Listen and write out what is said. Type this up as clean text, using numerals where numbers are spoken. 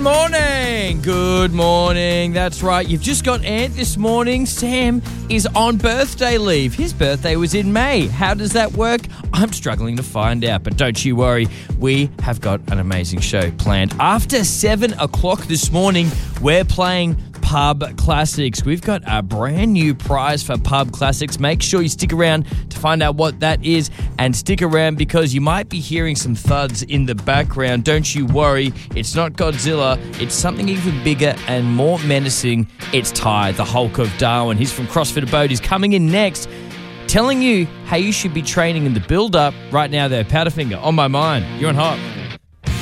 morning. Good morning. That's right. You've just got Ant this morning. Sam is on birthday leave. His birthday was in May. How does that work? I'm struggling to find out, but don't you worry. We have got an amazing show planned. After 7 o'clock this morning, we're playing Pub Classics. We've got a brand new prize for Pub Classics. Make sure you stick around to find out what that is, and stick around because you might be hearing some thuds in the background. Don't you worry, it's not Godzilla. It's something even bigger and more menacing. It's Ty, the Hulk of Darwin. He's from CrossFit Abode. He's coming in next, telling you how you should be training in the build-up. Right now, though, Powderfinger on my mind. You're on Hot.